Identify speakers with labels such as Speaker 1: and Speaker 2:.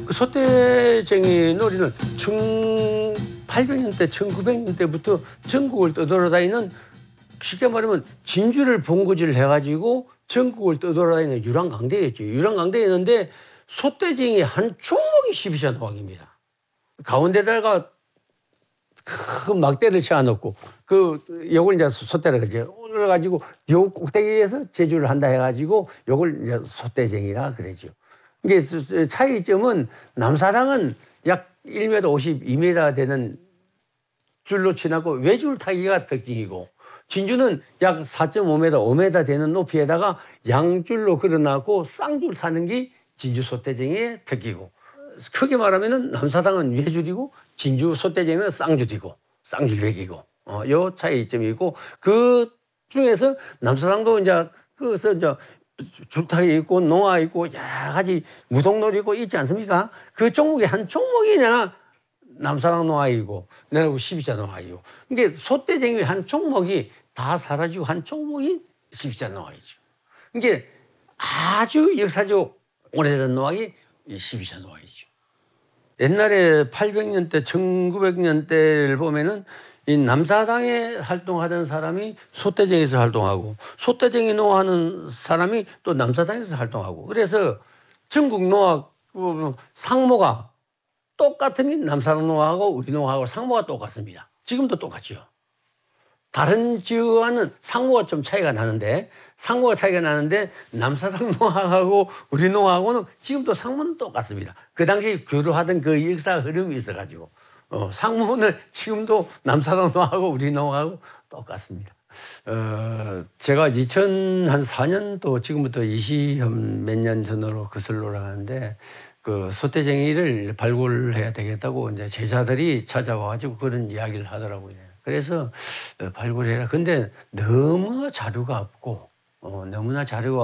Speaker 1: 그 소떼쟁이 놀이는 1800년대, 1900년대부터 전국을 떠돌아다니는 쉽게 말하면 진주를 본거지를 해가지고 전국을 떠돌아다니는 유랑강대였죠. 유랑강대였는데 소떼쟁이 한 종목이 12자 노왕입니다. 가운데다가 큰 막대를 채워놓고 요걸 이제 소떼라 그러죠. 올라가지고 요 꼭대기에서 제주를 한다 해가지고 요걸 이제 소떼쟁이라 그러죠. 이게 차이점은 남사당은 약 1m 52m 되는 줄로 치나고 외줄 타기가 특징이고 진주는 약 4.5m, 5m 되는 높이에다가 양줄로 걸어놨고 쌍줄 타는 게 진주 소떼쟁이의 특기고 크게 말하면은 남사당은 외줄이고 진주 소떼쟁이는 쌍줄이고 쌍줄백이고 요 차이점이 있고 그 중에서 남사당도 이제 그래서 이제 줄타기 있고 농아 있고 여러 가지 무동놀이 있고 있지 않습니까? 그 종목이 한 종목이냐 남사당 농아이고 내가 12자 농아이고 이게 소떼쟁이 한 종목이 다 사라지고 한 종목이 12자 농아이죠. 이게 아주 역사적 오래된 농악이 12자 농아이죠. 옛날에 800년대, 1900년대를 보면은 이 남사당에 활동하던 사람이 소떼쟁이에서 활동하고 소떼쟁이 농하는 사람이 또 남사당에서 활동하고 그래서 전국 농악 상모가 똑같은 게 남사당 농악하고 우리 농악하고 상모가 똑같습니다. 지금도 똑같죠. 다른 지역과는 상모가 좀 차이가 나는데 남사당 농악하고 우리 농악하고는 지금도 상모는 똑같습니다. 그 당시 교류하던 그 역사 흐름이 있어가지고 상모는 지금도 남사당 농악하고 우리 농악하고 똑같습니다. 제가 2004년도 지금부터 20 몇 년 전으로 거슬러 올라가는데 그 소떼쟁이를 발굴해야 되겠다고 이제 제자들이 찾아와가지고 그런 이야기를 하더라고요. 그래서 발굴해라. 근데 너무 자료가 없고 너무나 자료가